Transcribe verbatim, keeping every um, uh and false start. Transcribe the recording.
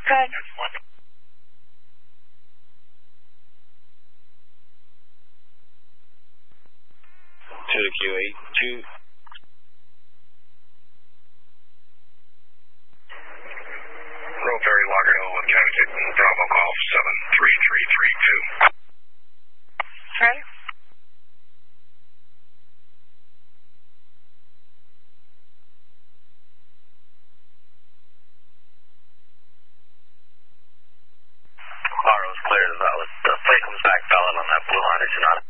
Good. To the Q eight two. Rotary Lager Hill with Connecticut and Bravo Golf seven three three three two. Ready? Laro's clear as valid. The plate comes back valid on that blue line, is it not?